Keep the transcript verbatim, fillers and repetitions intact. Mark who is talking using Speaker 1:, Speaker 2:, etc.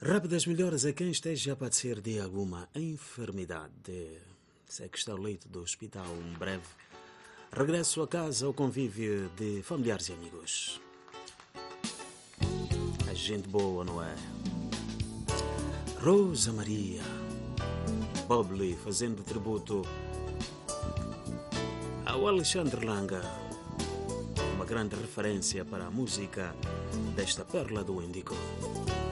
Speaker 1: Rápidas melhoras a quem esteja a padecer de alguma enfermidade. Sei que está ao leito do hospital um breve regresso a casa ao convívio de familiares e amigos. A gente boa, não é? Rosa Maria, Bob Lee fazendo tributo ao Alexandre Langa, uma grande referência para a música desta perla do Índico.